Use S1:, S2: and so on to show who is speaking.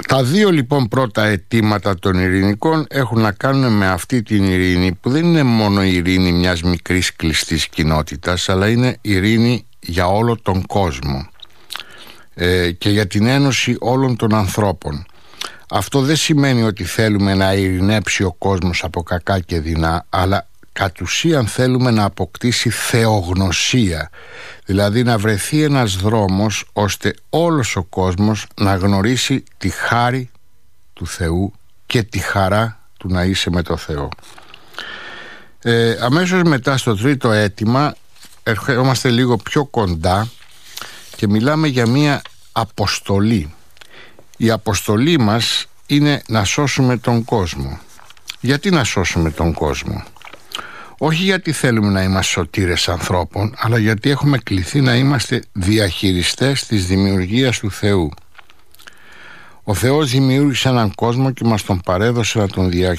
S1: Τα δύο λοιπόν πρώτα αιτήματα των ειρηνικών έχουν να κάνουν με αυτή την ειρήνη, που δεν είναι μόνο η ειρήνη μιας μικρής κλειστής κοινότητας, αλλά είναι ειρήνη για όλο τον κόσμο και για την ένωση όλων των ανθρώπων. Αυτό δεν σημαίνει ότι θέλουμε να ειρηνέψει ο κόσμος από κακά και δεινά, αλλά κατ' ουσίαν θέλουμε να αποκτήσει θεογνωσία, δηλαδή να βρεθεί ένας δρόμος ώστε όλος ο κόσμος να γνωρίσει τη χάρη του Θεού και τη χαρά του να είσαι με το Θεό. Αμέσως μετά στο τρίτο αίτημα ερχόμαστε λίγο πιο κοντά και μιλάμε για μία αποστολή. Η αποστολή μας είναι να σώσουμε τον κόσμο. Γιατί να σώσουμε τον κόσμο? Όχι γιατί θέλουμε να είμαστε σωτήρες ανθρώπων, αλλά γιατί έχουμε κληθεί να είμαστε διαχειριστές της δημιουργίας του Θεού. Ο Θεός δημιούργησε έναν κόσμο και μας τον παρέδωσε να τον διαχειριστούμε.